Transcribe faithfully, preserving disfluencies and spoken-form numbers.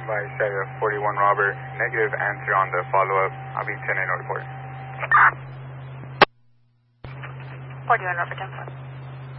by Sierra forty-one Robert. Negative answer on the follow-up. I'll be ten eight report. forty-one Robert, ten four.